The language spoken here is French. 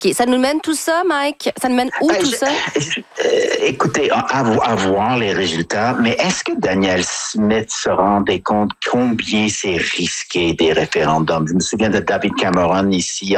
OK. Ça nous mène tout ça, Mike? Ça nous mène où tout ça? Écoutez, à voir les résultats, mais est-ce que Daniel Smith se rendait compte combien c'est risqué des référendums? Je me souviens de David Cameron ici